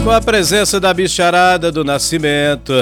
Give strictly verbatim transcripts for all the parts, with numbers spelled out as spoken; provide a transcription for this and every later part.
Com a presença da bicharada do Nascimento,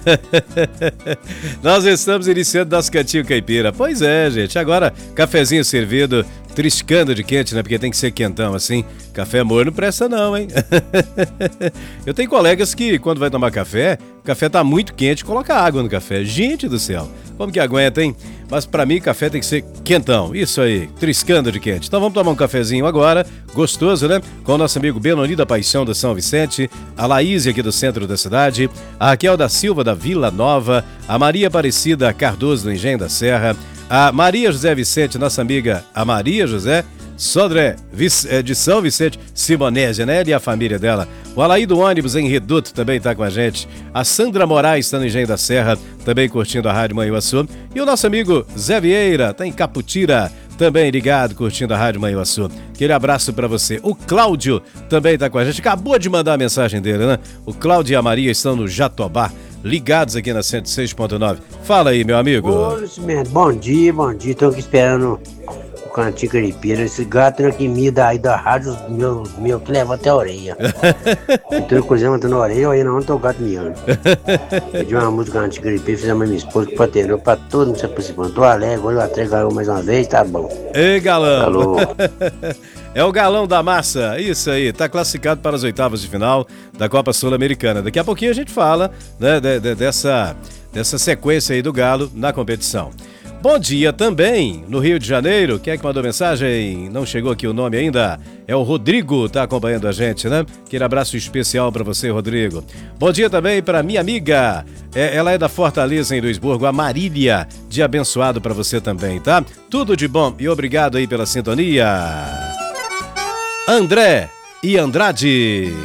nós estamos iniciando nosso Cantinho Caipira. Pois é, gente, agora cafezinho servido, triscando de quente, né? Porque tem que ser quentão assim. Café morno não presta não, hein? Eu tenho colegas que, quando vai tomar café, o café tá muito quente, coloca água no café. Gente do céu, como que aguenta, hein? Mas pra mim, café tem que ser quentão. Isso aí, triscando de quente. Então vamos tomar um cafezinho agora, gostoso, né? Com o nosso amigo Benoni da Paixão do São Vicente, a Laís aqui do centro da cidade, a Raquel da Silva da Vila Nova, a Maria Aparecida Cardoso do Engenho da Serra, a Maria José Vicente, nossa amiga, a Maria José Sodré de São Vicente Simonese, né? E a família dela. O Alaí do ônibus em Reduto também está com a gente. A Sandra Moraes está no Engenho da Serra, também curtindo a Rádio Manhuaçu. E o nosso amigo Zé Vieira está em Caputira, também ligado, curtindo a Rádio Manhuaçu. Aquele abraço para você. O Cláudio também está com a gente. Acabou de mandar a mensagem dele, né? O Cláudio e a Maria estão no Jatobá, ligados aqui na cento e seis ponto nove. Fala aí, meu amigo. Ô, Lucimento, bom dia, bom dia. Estou aqui esperando o Cantinho Caipira. Esse gato que me dá aí da rádio, meu, meu que leva até a orelha. Então, cozinha na orelha, aí não, tô o gato miando. Pedi uma música Cantinho Caipira, fizemos a minha esposa que paternou pra todo mundo se aproximando. Tô alegre, hoje o Atlético ganhou mais uma vez, tá bom. Ei, galão. Alô. É o galão da massa, isso aí, tá classificado para as oitavas de final da Copa Sul-Americana. Daqui a pouquinho a gente fala, né, de, de, dessa, dessa sequência aí do Galo na competição. Bom dia também, no Rio de Janeiro. Quem é que mandou mensagem? Não chegou aqui o nome ainda. É o Rodrigo, tá acompanhando a gente, né? Aquele abraço especial para você, Rodrigo. Bom dia também para minha amiga. É, ela é da Fortaleza, em Luisburgo, a Marília. Dia abençoado para você também, tá? Tudo de bom e obrigado aí pela sintonia. André e Andrade.